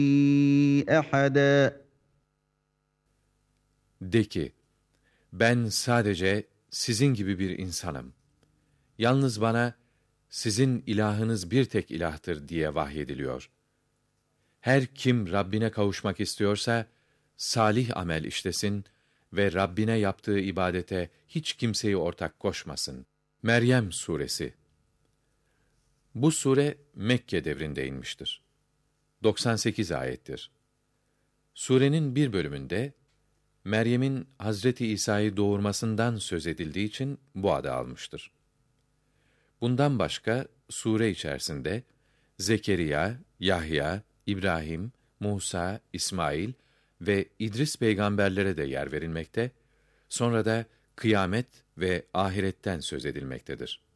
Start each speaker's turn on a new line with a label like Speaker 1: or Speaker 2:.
Speaker 1: أحدا.
Speaker 2: De ki, ben sadece sizin gibi bir insanım. Yalnız bana, sizin ilahınız bir tek ilahtır diye vahyediliyor. Her kim Rabbine kavuşmak istiyorsa, salih amel işlesin ve Rabbine yaptığı ibadete hiç kimseyi ortak koşmasın. Meryem Suresi. Bu sure Mekke devrinde inmiştir. 98 ayettir. Surenin bir bölümünde Meryem'in Hazreti İsa'yı doğurmasından söz edildiği için bu adı almıştır. Bundan başka sure içerisinde Zekeriya, Yahya, İbrahim, Musa, İsmail ve İdris peygamberlere de yer verilmekte, sonra da kıyamet ve ahiretten söz edilmektedir.